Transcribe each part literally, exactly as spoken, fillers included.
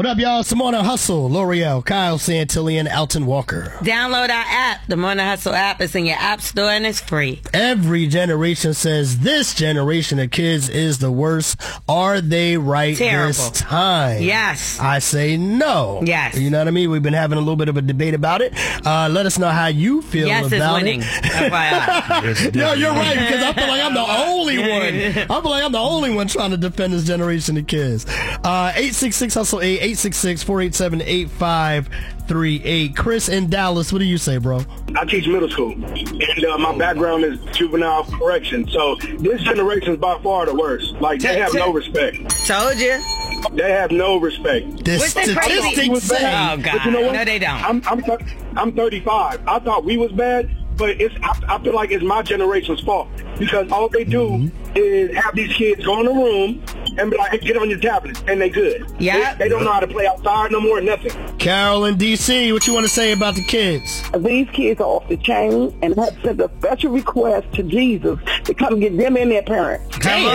What up, y'all? It's the Morning Hustle. L'Oreal, Kyle Santillan, Alton Walker. Download our app, the Morning Hustle app. It's in your app store and it's free. Every generation says this generation of kids is the worst. Are they right Terrible. this time? Yes. I say no. Yes. You know what I mean? We've been having a little bit of a debate about it. Uh, let us know how you feel yes about is winning. it. F Y I. No, you're right, because I feel like I'm the only one. I feel like I'm the only one trying to defend this generation of kids. Uh, eight six six hustle eight, eight six six, four eight seven, eight five three eight. Chris in Dallas, what do you say, bro? I teach middle school, and uh, my background is juvenile correction. So this generation is by far the worst. Like, they have no respect. Told you. They have no respect. The What's that statistics crazy? say. Oh, God. But you know what? No, they don't. I'm I'm, th- I'm thirty-five. I thought we was bad, but it's I, I feel like it's my generation's fault because all they do mm-hmm. is have these kids go in a room and be like, hey, get on your tablet, and they good. Yeah. They, they don't know how to play outside no more, nothing. Carol in D C, what you want to say about the kids? These kids are off the chain and have sent a special request to Jesus to come get them and their parents. Take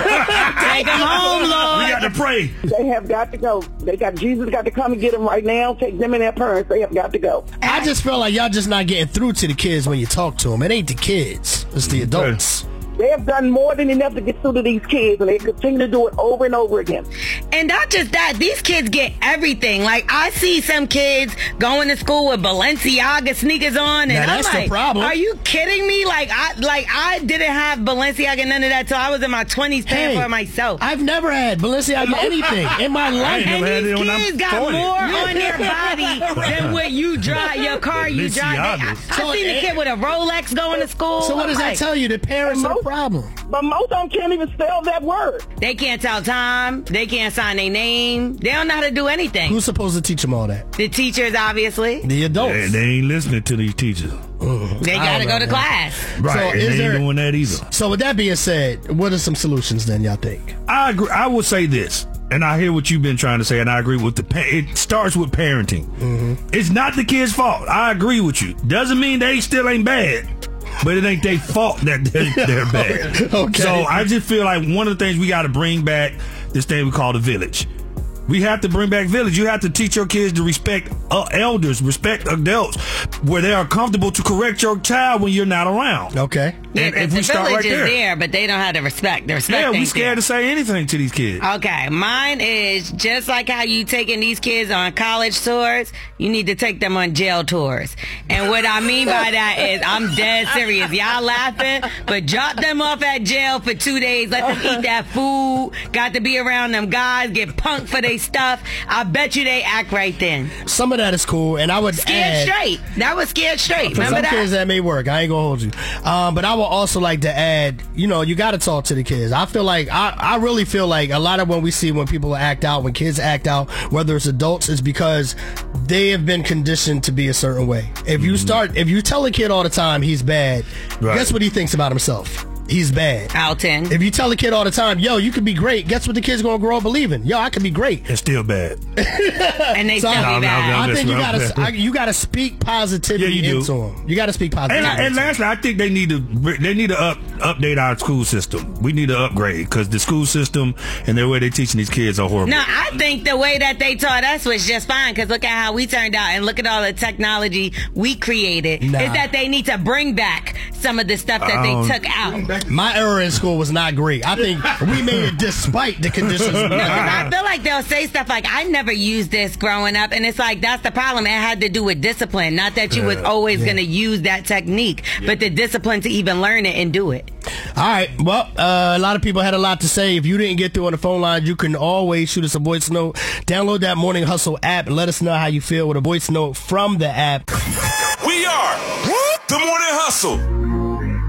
them home, Lord. We got to pray. They have got to go. They got Jesus got to come and get them right now. Take them and their parents. They have got to go. I just feel like y'all just not getting through to the kids when you talk to them. It ain't the kids. It's the adults. They have done more than enough to get through to these kids, and they continue to do it over and over again. And not just that, these kids get everything. Like, I see some kids going to school with Balenciaga sneakers on, and now, I'm that's like, the problem. Are you kidding me? Like, I like I didn't have Balenciaga, none of that, till I was in my twenties paying Hey, for it myself. I've never had Balenciaga anything in my life. never And had it these when I'm kids got forty. more on their body than what you drive, your car you drive. They, I, Balenciagas. I seen a kid with a Rolex going to school. So what does I'm that like, tell you? The parents are the problem. But most of them can't even spell that word. They can't tell time. They can't sign their name. They don't know how to do anything. Who's supposed to teach them all that? The teachers, obviously. The adults. They, they ain't listening to these teachers. They I gotta don't go know, to man. class. Right, So and is they there- ain't doing that either. So with that being said, what are some solutions then, y'all think? I agree. I will say this, and I hear what you've been trying to say, and I agree with the. Pa- it starts with parenting. Mm-hmm. It's not the kid's fault. I agree with you. Doesn't mean they still ain't bad, but it ain't their fault that they're, they're bad. Okay. So I just feel like one of the things we got to bring back this thing we call the village. We have to bring back village. You have to teach your kids to respect uh, elders, respect adults, where they are comfortable to correct your child when you're not around. Okay. Yeah, And 'cause if the we start village right is there. there, but they don't have the respect. The respect Yeah, we ain't scared there. to say anything to these kids. Okay, mine is just like how you taking these kids on college tours, you need to take them on jail tours. And what I mean by that is, I'm dead serious. Y'all laughing, but drop them off at jail for two days, let them eat that food, got to be around them guys, get punked for their stuff. I bet you they act right then. Some of that is cool, and I would Scared add, straight. That was scared straight. for Remember some that? kids that may work. I ain't gonna hold you. Um, but I would also like to add, you know, you got to talk to the kids. I feel like, I, I really feel like a lot of when we see when people act out, when kids act out, whether it's adults, is because they have been conditioned to be a certain way. If you start, if you tell a kid all the time he's bad, Right. guess what he thinks about himself? He's bad. Alton. If you tell a kid all the time, yo, you could be great, guess what the kid's gonna grow up believing? Yo, I could be great. It's still bad. And they So, still No, no, be bad. no. I that's think you what I'm gotta, saying. I, you gotta speak positivity Yeah, you do. into them. You gotta speak And, positivity. and lastly, I think they need to they need to up, update our school system. We need to upgrade because the school system and the way they're teaching these kids are horrible. No, I think the way that they taught us was just fine because look at how we turned out and look at all the technology we created. Nah. Is that they need to bring back some of the stuff that Um, they took out. My era in school was not great. I think we made it despite the conditions. we No, 'cause had. I feel like they'll say stuff like, I never used this growing up. And it's like, that's the problem. It had to do with discipline. Not that you was always Yeah. going to use that technique, but the discipline to even learn it and do it. All right. Well, uh, a lot of people had a lot to say. If you didn't get through on the phone line, you can always shoot us a voice note. Download that Morning Hustle app and let us know how you feel with a voice note from the app. We are the Morning Hustle.